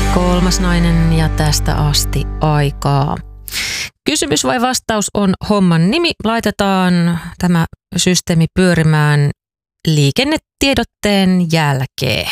Kolmas nainen ja tästä asti aikaa. Kysymys vai vastaus on homman nimi. Laitetaan tämä systeemi pyörimään liikennetiedotteen jälkeen.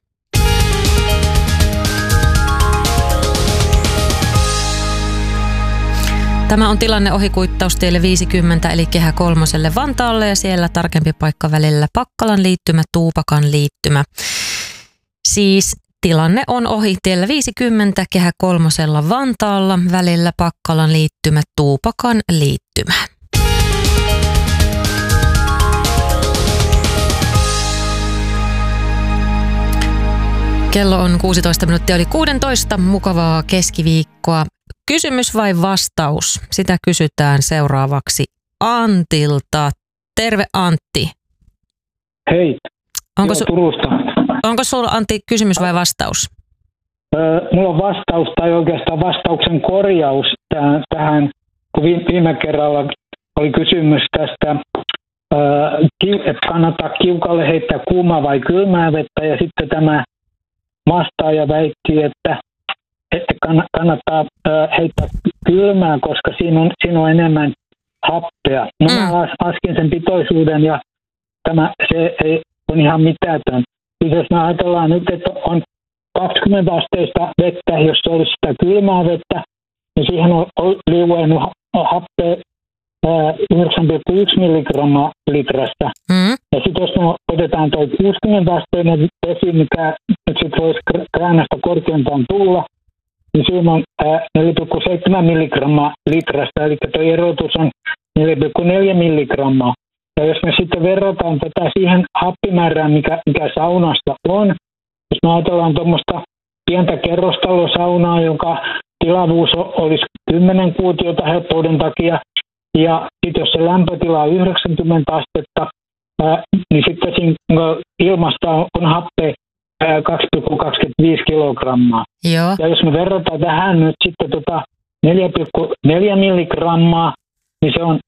Tämä on tilanne ohikuittaustielle 50 eli Kehä Kolmoselle Vantaalle ja siellä tarkempi paikka välillä Pakkalan liittymä, Tuupakan liittymä. Siis tilanne on ohi tiellä 50 Kehä Kolmosella Vantaalla välillä Pakkalan liittymä, Tuupakan liittymä. Kello on 16 minuuttia yli 16. Mukavaa keskiviikkoa. Kysymys vai vastaus? Sitä kysytään seuraavaksi Antilta. Terve Antti. Hei, Turusta. Onko sulla Antti kysymys vai vastaus? Mulla on vastaus tai oikeastaan vastauksen korjaus tähän, kun viime kerralla oli kysymys tästä, että kannattaa kiukalle heittää kuumaa vai kylmää vettä ja sitten tämä vastaaja väitti, että kannattaa heittää kylmää, koska siinä on enemmän happea. No mä laskin sen pitoisuuden ja se ei ole ihan mitätön. Siis jos me ajatellaan nyt, että on 20 asteista vettä, jos se olisi sitä kylmää vettä, niin siihen on liuennut happea 9,1 milligrammaa litrasta. Ja sitten jos me otetaan tuo 60 asteinen vesi, mikä nyt sitten voisi kraanasta korkeintaan tulla, niin siinä on 4,7 milligrammaa litrasta, eli tuo erotus on 4,4 milligrammaa. Ja jos me sitten verrataan tätä siihen happimäärään, mikä saunassa on, jos me ajatellaan tuommoista pientä kerrostalosaunaa, jonka tilavuus olisi 10 kuutiota helppouden takia, ja sitten jos se lämpötila on 90 astetta, niin sitten siinä ilmasta on happe 2,25 kilogrammaa. Joo. Ja jos me verrataan tähän nyt sitten 4,4 milligrammaa, niin se on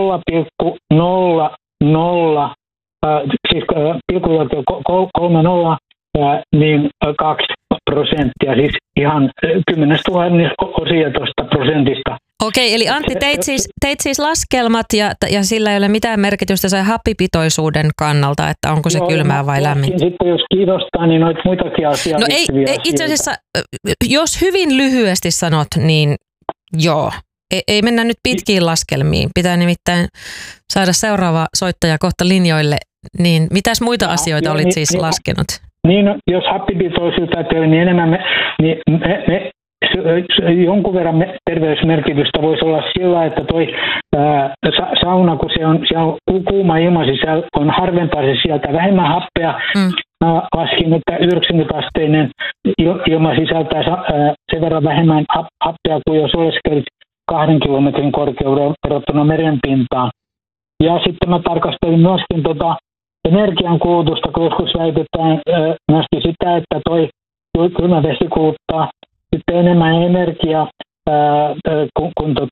0,00, siis 0,30, niin 2%, siis ihan 10 000 osia tuosta prosentista. Okei, eli Antti, teit siis laskelmat ja sillä ei ole mitään merkitystä sen happipitoisuuden kannalta, että onko se kylmää vai lämmintä. Sitten jos kiinnostaa, niin noita muitakin asioita. No ei, itse asiassa, jos hyvin lyhyesti sanot, niin joo. Ei mennä nyt pitkiin laskelmiin. Pitää nimittäin saada seuraava soittaja kohta linjoille. Niin mitäs muita asioita olit siis laskenut? Niin, jos happipitoisuutta ajattelee, niin enemmän jonkun verran terveysmerkitystä voisi olla sillä, että toi sauna, kun siellä on kuuma ilma sisällä, on harvempaa se sieltä vähemmän happea. Laskin, että 90-asteinen ilma sisältää sen verran vähemmän happea kuin jos oleskelit 2 kilometrin korkeudella verrattuna merenpintaan. Ja sitten mä tarkastelin myöskin energiankulutusta, kun joskus väitetään myöskin sitä, että toi kylmä vesi kuluttaa sitten enemmän energiaa kuin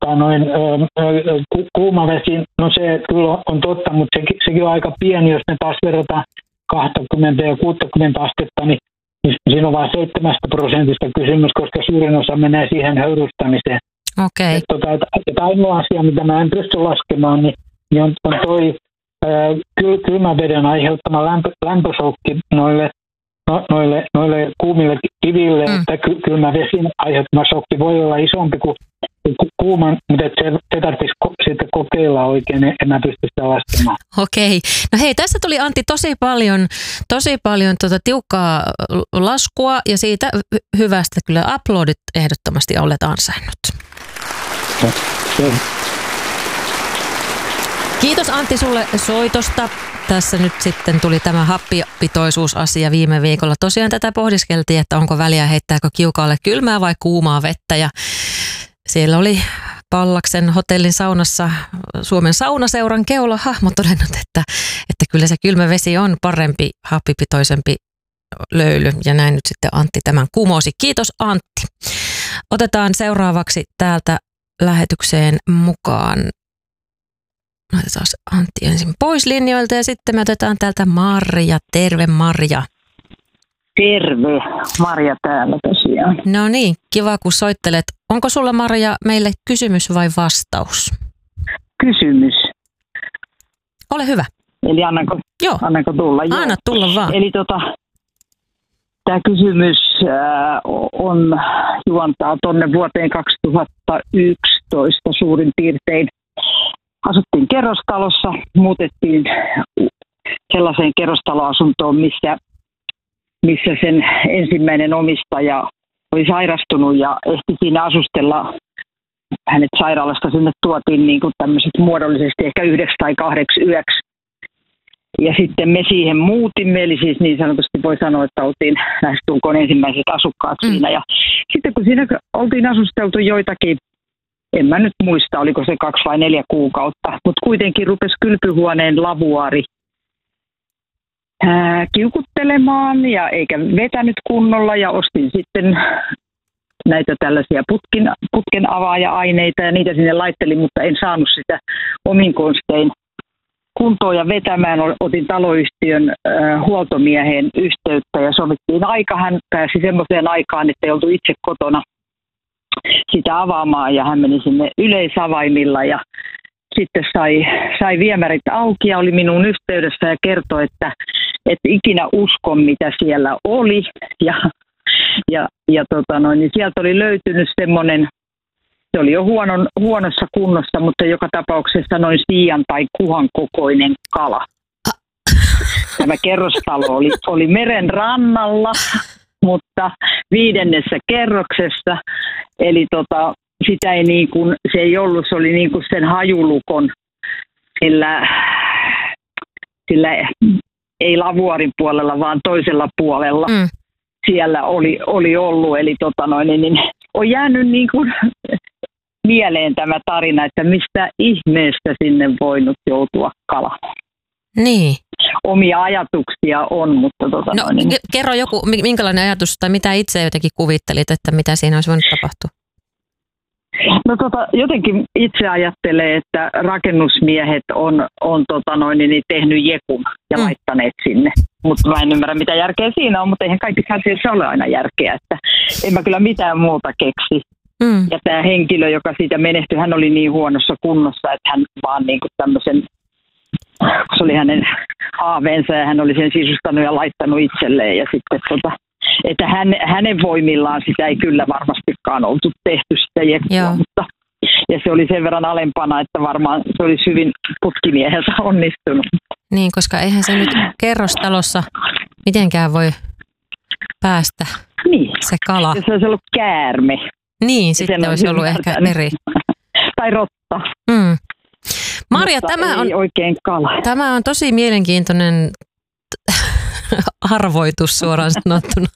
kuuma vesi. No se kyllä on totta, mutta sekin on aika pieni, jos me taas verrataan 20 ja 60 astetta, niin siinä on vain 7% kysymys, koska suurin osa menee siihen höyrystamiseen. Okei. Ainoa asia, mitä mä en pysty laskemaan, niin on toi kylmän veden aiheuttama lämpösokki noille kuumille kiville, että kylmä vesin aiheuttama sokki voi olla isompi kuin kuuman, mutta se tarvitsisi sitten kokeilla oikein, en mä pysty sitä laskemaan. Okei. No hei, tässä tuli Antti tosi paljon tiukkaa laskua ja siitä hyvästä kyllä uploadit ehdottomasti olet ansainnut. Kiitos Antti sulle soitosta. Tässä nyt sitten tuli tämä happipitoisuusasia viime viikolla. Tosiaan tätä pohdiskeltiin, että onko väliä heittääkö kiukaalle kylmää vai kuumaa vettä. Ja siellä oli Pallaksen hotellin saunassa Suomen saunaseuran keulahahmo todennut, että kyllä se kylmä vesi on parempi, happipitoisempi löyly. Ja näin nyt sitten Antti tämän kumosi. Kiitos Antti. Otetaan seuraavaksi täältä lähetykseen mukaan. Otetaan Antti ensin pois linjoilta ja sitten me otetaan täältä Marja. Terve Marja. Terve, Marja täällä tosiaan. No niin, kiva kun soittelet. Onko sulla, Marja, meille kysymys vai vastaus? Kysymys. Ole hyvä. Eli annanko tulla? Joo. Anna tulla vaan. Eli tämä kysymys juontaa tuonne vuoteen 2011 suurin piirtein. Asuttiin kerrostalossa, muutettiin sellaiseen kerrostaloasuntoon, missä sen ensimmäinen omistaja oli sairastunut ja ehti siinä asustella. Hänet sairaalasta sinne tuotiin niin kuin tämmöiset muodollisesti ehkä 1 tai 2 yöksi. Ja sitten me siihen muutimme, eli siis niin sanotusti voi sanoa, että oltiin lähestulkoon ensimmäiset asukkaat siinä. Ja sitten kun siinä oltiin asusteltu joitakin, en mä nyt muista, oliko se 2 vai 4 kuukautta, mutta kuitenkin rupesi kylpyhuoneen lavuaari kiukuttelemaan ja eikä vetänyt kunnolla ja ostin sitten näitä tällaisia putken avaaja-aineita ja niitä sinne laittelin, mutta en saanut sitä omin konstein kuntoon ja vetämään. Otin taloyhtiön huoltomieheen yhteyttä ja sovittiin aika. Hän pääsi semmoiseen aikaan, että ei oltu itse kotona sitä avaamaan ja hän meni sinne yleisavaimilla ja sitten sai viemärit auki ja oli minun yhteydessä ja kertoi, että ikinä uskon mitä siellä oli niin sieltä oli löytynyt semmoinen, se oli jo huonossa kunnossa, mutta joka tapauksessa noin siian tai kuhan kokoinen kala. Tämä kerrostalo oli meren rannalla, mutta 5. kerroksessa, eli sitä ei niin kuin, se ei ollut, se oli niin kuin sen hajulukon, sillä ei lavuaarin puolella, vaan toisella puolella. Siellä oli ollut, eli niin on jäänyt niin kuin mieleen tämä tarina, että mistä ihmeestä sinne voinut joutua kala. Niin. Omia ajatuksia on, mutta kerro joku, minkälainen ajatus tai mitä itse jotenkin kuvittelit, että mitä siinä olisi voinut tapahtua? No jotenkin itse ajattelee, että rakennusmiehet on tehnyt jekun ja laittaneet sinne. Mutta mä en ymmärrä, mitä järkeä siinä on, mutta eihän kaikissa asioissa ole aina järkeä, että en mä kyllä mitään muuta keksi. Ja tämä henkilö, joka siitä menehtyi, hän oli niin huonossa kunnossa, että hän vaan niin kuin tämmöisen, se oli hänen haaveensa ja hän oli sen sisustanut ja laittanut itselleen ja sitten että hänen voimillaan sitä ei kyllä varmastikaan oltu tehty sitä jekkua, mutta ja se oli sen verran alempana, että varmaan se olisi hyvin putkimieheltä onnistunut. Niin, koska eihän se nyt kerrostalossa mitenkään voi päästä se kala. Ja se olisi ollut käärme. Niin, sitten olisi ollut ehkä eri. Tai rotta. Marja, tämä on tosi mielenkiintoinen arvoitus suoraan sanottuna.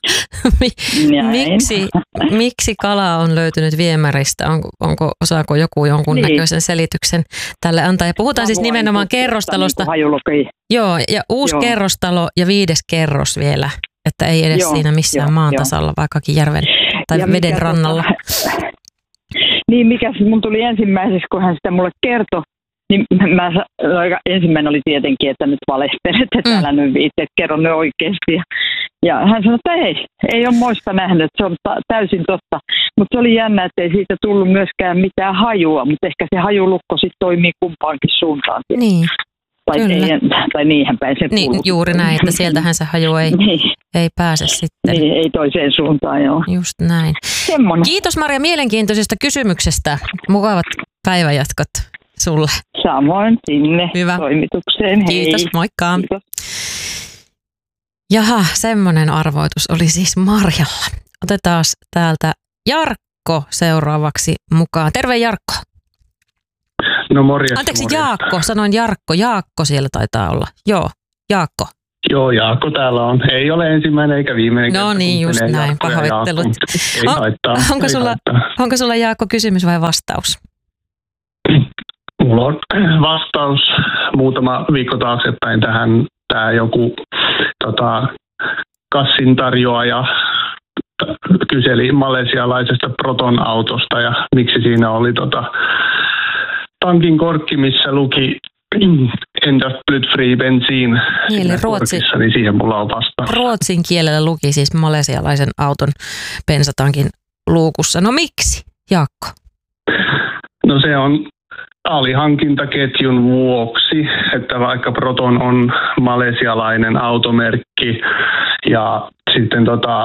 Miksi kala on löytynyt viemäristä? Osaako joku jonkunnäköisen selityksen tälle antaa? Ja puhutaan siis nimenomaan kerrostalosta. Joo, ja uusi kerrostalo ja 5. kerros vielä. Että ei edes siinä missään maan tasalla, vaikkakin järven tai veden rannalla. Niin, mikä mun tuli ensimmäiseksi, kun hän sitä mulle kertoi, niin ensimmäinen oli tietenkin, että nyt valehtelet, että älä nyt itse kerro nyt oikeasti. Ja hän sanoi, että ei ole moista nähnyt, että se on täysin totta. Mutta se oli jännä, että ei siitä tullut myöskään mitään hajua, mutta ehkä se hajulukko sitten toimii kumpaankin suuntaan. Niin. Tai niinhän päin se niin, juuri näin, että sieltähän se haju ei pääse sitten. Niin, ei toiseen suuntaan, joo. Just näin. Semmoinen. Kiitos Marja mielenkiintoisesta kysymyksestä. Mukavat päivänjatkot sulle. Samoin sinne toimitukseen. Kiitos, hei. Moikka. Kiitos. Jaha, semmoinen arvoitus oli siis Marjalla. Otetaan täältä Jarkko seuraavaksi mukaan. Terve Jarkko. No morjens. Anteeksi Jaakko, sanoin Jarkko. Jaakko siellä taitaa olla. Joo, Jaakko. Joo, Jaakko täällä on. Ei ole ensimmäinen eikä viimeinen. No niin, just näin. Pahoittelut. Onko sulla Jaakko kysymys vai vastaus? Mulla on vastaus muutama viikko taaksepäin tähän. Tämä joku kassin tarjoaja kyseli malesialaisesta Proton-autosta ja miksi siinä oli tankin korkki, missä luki endast blyfri bensin Eli korkissa, niin siihen mulla on vastaus. Ruotsin kielellä luki siis malesialaisen auton bensatankin luukussa. No miksi, Jaakko? No se on alihankintaketjun vuoksi, että vaikka Proton on malesialainen automerkki ja sitten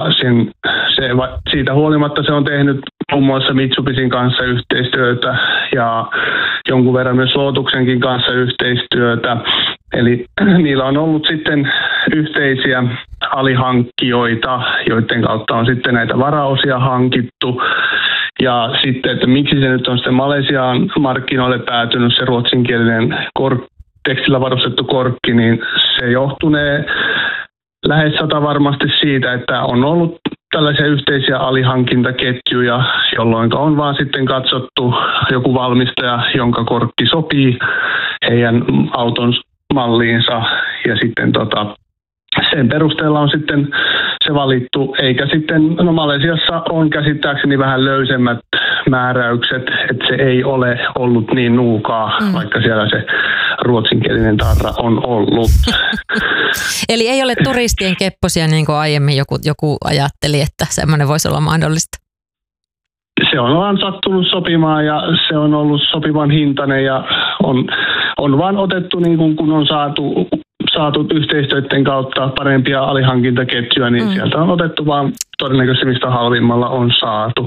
siitä huolimatta se on tehnyt muun muassa Mitsubishin kanssa yhteistyötä ja jonkun verran myös Lotuksenkin kanssa yhteistyötä. Eli niillä on ollut sitten yhteisiä alihankkijoita, joiden kautta on sitten näitä varaosia hankittu. Ja sitten, että miksi se nyt on sitten Malesiaan markkinoille päätynyt se ruotsinkielinen tekstillä varustettu korkki, niin se johtunee lähes 100 varmasti siitä, että on ollut tällaisia yhteisiä alihankintaketjuja, jolloin on vaan sitten katsottu joku valmistaja, jonka korkki sopii heidän auton malliinsa ja sitten sen perusteella on sitten se valittu, eikä sitten, no Malesiassa on käsittääkseni vähän löysemmät määräykset, että se ei ole ollut niin nuukaa, vaikka siellä se ruotsinkielinen tarra on ollut. Eli ei ole turistien kepposia niin kuin aiemmin joku ajatteli, että semmoinen voisi olla mahdollista? Se on vaan sattunut sopimaan ja se on ollut sopivan hintainen ja on vaan otettu niin kun on saatu yhteistyöiden kautta parempia alihankintaketjuja, niin sieltä on otettu vaan todennäköisesti mistä halvimmalla on saatu.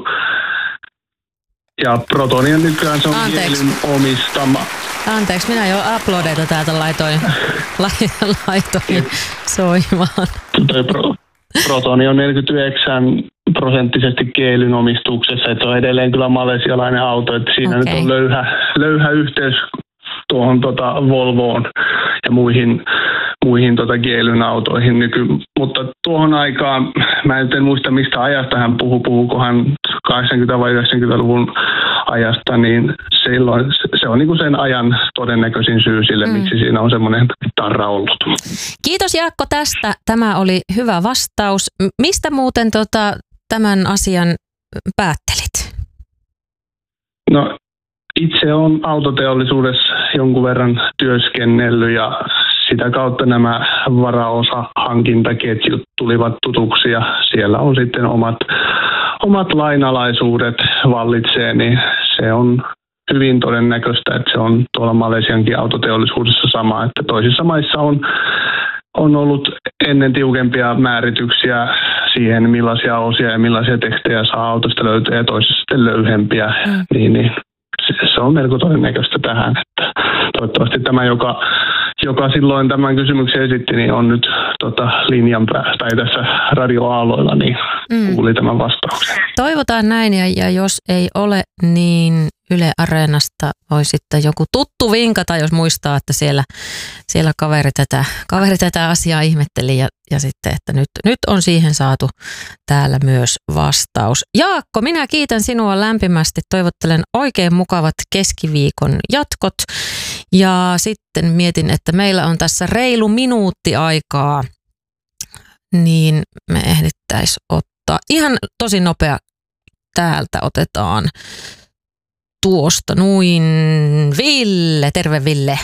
Ja Protonia nykyään se on Kielyn omistama. Anteeksi, minä jo uploadeita täältä laitoin soimaan. Protoni on 49% Kielyn omistuksessa, että se on edelleen kyllä malesialainen auto, että siinä nyt on löyhä yhteys tuohon Volvoon ja muihin Kielyn autoihin mutta tuohon aikaan, mä en muista mistä ajasta hän puhuukohan 80- vai 90-luvun ajasta, niin silloin se on niin kuin sen ajan todennäköisin syy sille, miksi siinä on semmoinen tarra ollut. Kiitos Jaakko tästä. Tämä oli hyvä vastaus. Mistä muuten tämän asian päättelit? No itse olen autoteollisuudessa jonkun verran työskennellyt ja sitä kautta nämä varaosahankintaketjut tulivat tutuksi ja siellä on sitten omat lainalaisuudet vallitsee, niin se on hyvin todennäköistä, että se on tuolla Malesiankin autoteollisuudessa sama, että toisissa maissa on ollut ennen tiukempia määrityksiä siihen, millaisia osia ja millaisia tekstejä saa autosta löytyä ja toisissa sitten löyhempiä, niin se on melko todennäköistä tähän, että toivottavasti tämä, joka silloin tämän kysymyksen esitti, niin on nyt linjan tai tässä radioaaloilla, niin kuuli tämän vastauksen. Toivotaan näin, ja jos ei ole, niin Yle Areenasta voi sitten joku tuttu vinkata, jos muistaa, että siellä kaveri tätä asiaa ihmetteli ja sitten, että nyt on siihen saatu täällä myös vastaus. Jaakko, minä kiitän sinua lämpimästi. Toivottelen oikein mukavat keskiviikon jatkot ja sitten mietin, että meillä on tässä reilu minuutti aikaa, niin me ehdittäisiin ottaa ihan tosi nopea. Täältä otetaan tuosta noin Ville. Terve Ville.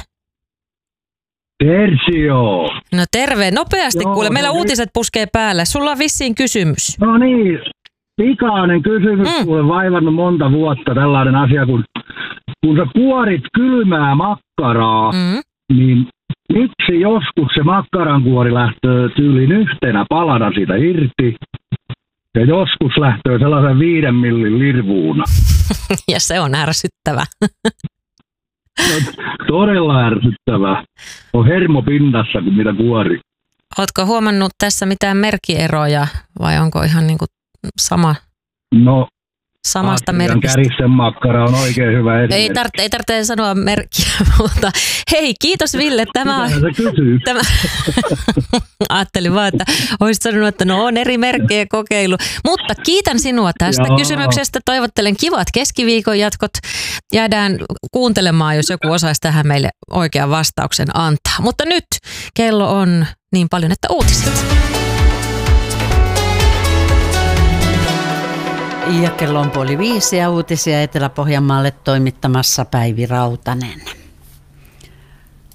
Tertio. No terve. Nopeasti kuule. Meillä uutiset puskee päälle. Sulla on vissiin kysymys. No niin. Pikainen kysymys. Kuule vaivannut monta vuotta tällainen asia, kun sä kuorit kylmää makkaraa, niin miksi joskus se makkarankuori lähtee tyylin yhtenä palana siitä irti ja joskus lähtee sellaisen 5 millin lirvuuna? Ja se on ärsyttävä. Todella ärsyttävää. On hermo pinnassa, kun mitä kuori. Ootko huomannut tässä mitään merkkieroja vai onko ihan niin kuin sama? No, samasta merkistä. Käristen makkara on oikein hyvä esimerkki. Ei tarvitse sanoa merkkiä, mutta hei, kiitos Ville. Tämä ajattelin vaan, että olisit sanonut, että no on eri merkkejä kokeilu. Mutta kiitän sinua tästä kysymyksestä. Toivottelen kivat keskiviikon jatkot. Jäädään kuuntelemaan, jos joku osaisi tähän meille oikean vastauksen antaa. Mutta nyt kello on niin paljon, että uutiset. Ja kello on 4:30 ja uutisia. Etelä-Pohjanmaalle toimittamassa Päivi Rautanen.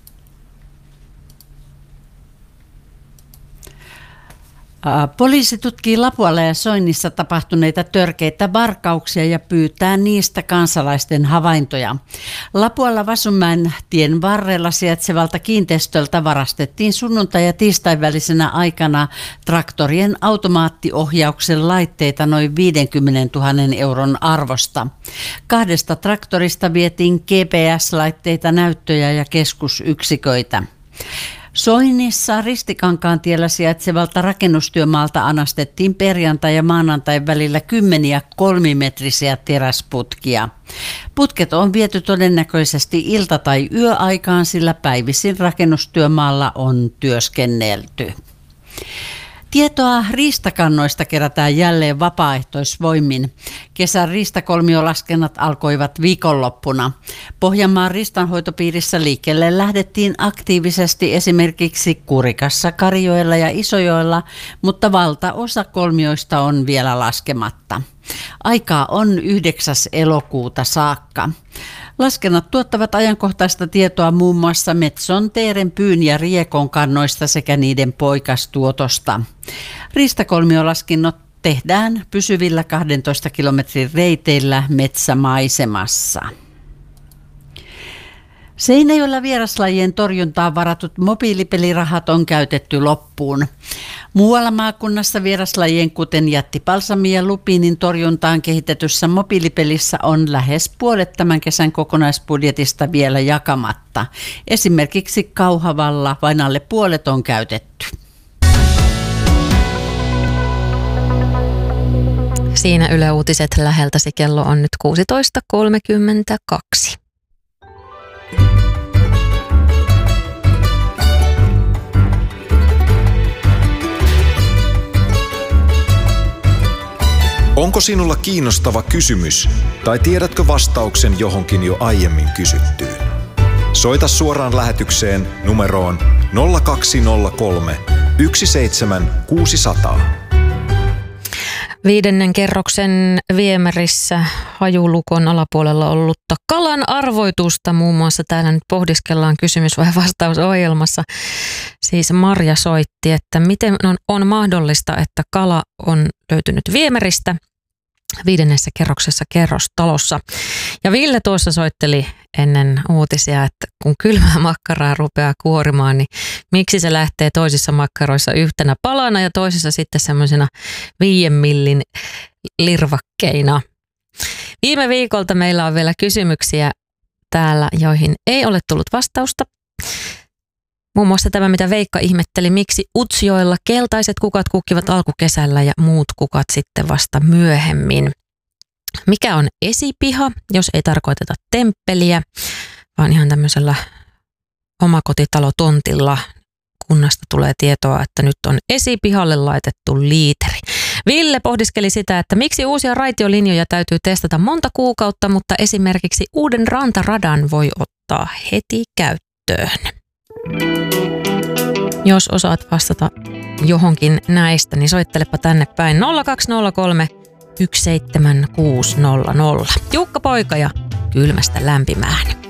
Poliisi tutkii Lapualla ja Soinnissa tapahtuneita törkeitä varkauksia ja pyytää niistä kansalaisten havaintoja. Lapualla Vasunmäen tien varrella sijaitsevalta kiinteistöltä varastettiin sunnuntai- ja tiistain välisenä aikana traktorien automaattiohjauksen laitteita noin 50 000 euron arvosta. 2 traktorista vietiin GPS-laitteita, näyttöjä ja keskusyksiköitä. Soinnissa Ristikankaantiellä sijaitsevalta rakennustyömaalta anastettiin perjantai- ja maanantain välillä 10 kolmimetrisiä teräsputkia. Putket on viety todennäköisesti ilta- tai yöaikaan, sillä päivisin rakennustyömaalla on työskennelty. Tietoa riistakannoista kerätään jälleen vapaaehtoisvoimin. Kesän riistakolmiolaskennat alkoivat viikonloppuna. Pohjanmaan riistanhoitopiirissä liikkeelle lähdettiin aktiivisesti esimerkiksi Kurikassa, Karijoella ja Isojoella, mutta valtaosa kolmioista on vielä laskematta. Aikaa on 9. elokuuta saakka. Laskennat tuottavat ajankohtaista tietoa muun muassa Metson, Teeren, Pyyn ja Riekon kannoista sekä niiden poikastuotosta. Riistakolmiolaskinnot tehdään pysyvillä 12 kilometrin reiteillä metsämaisemassa. Seinäjoella vieraslajien torjuntaan varatut mobiilipelirahat on käytetty loppuun. Muualla maakunnassa vieraslajien, kuten jättipalsamin ja lupiinin torjuntaan kehitetyssä mobiilipelissä on lähes puolet tämän kesän kokonaisbudjetista vielä jakamatta. Esimerkiksi Kauhavalla vain alle puolet on käytetty. Siinä Yle Uutiset läheltäsi, kello on nyt 16.32. Onko sinulla kiinnostava kysymys tai tiedätkö vastauksen johonkin jo aiemmin kysyttyyn? Soita suoraan lähetykseen numeroon 0203 17600. 5. kerroksen viemärissä hajulukon alapuolella ollutta kalan arvoitusta muun muassa täällä nyt pohdiskellaan kysymys- vai vastausohjelmassa. Siis Marja soitti, että miten on mahdollista, että kala on löytynyt viemäristä 5. kerroksessa kerrostalossa. Ja Ville tuossa soitteli ennen uutisia, että kun kylmää makkaraa rupeaa kuorimaan, niin miksi se lähtee toisissa makkaroissa yhtenä palana ja toisissa sitten semmoisena 5 millin lirvakkeina. Viime viikolta meillä on vielä kysymyksiä täällä, joihin ei ole tullut vastausta. Muun muassa tämä, mitä Veikka ihmetteli, miksi Utsjoella keltaiset kukat kukkivat alkukesällä ja muut kukat sitten vasta myöhemmin. Mikä on esipiha, jos ei tarkoiteta temppeliä, vaan ihan tämmöisellä omakotitalotontilla kunnasta tulee tietoa, että nyt on esipihalle laitettu liiteri. Ville pohdiskeli sitä, että miksi uusia raitiolinjoja täytyy testata monta kuukautta, mutta esimerkiksi uuden rantaradan voi ottaa heti käyttöön. Jos osaat vastata johonkin näistä, niin soittelepa tänne päin 0203 17600. Jukka Poika ja Kylmästä lämpimään.